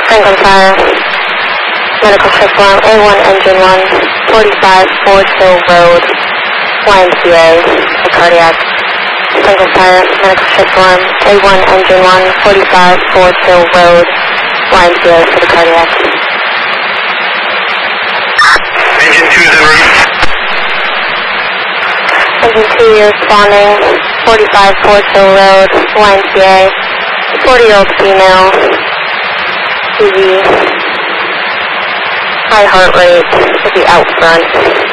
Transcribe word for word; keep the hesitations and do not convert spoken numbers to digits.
Franklin Fire, medical shift form, A one engine one, forty-five Forge Hill Road, Y M C A, for cardiac. Franklin Fire, medical shift form, A one engine one, forty-five Forge Hill Road, Y M C A, for the cardiac. Engine two is en route. Engine two, you're responding, forty-five Forge Hill Road, Y M C A, forty-year-old female, T V, high heart rate, will be out front.